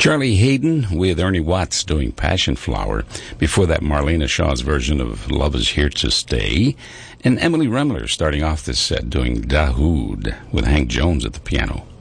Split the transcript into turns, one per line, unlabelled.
Charlie Hayden with Ernie Watts doing Passion Flower. Before that, Marlena Shaw's version of Love Is Here to Stay. And Emily Remler starting off this set doing Dahoud with Hank Jones at the piano.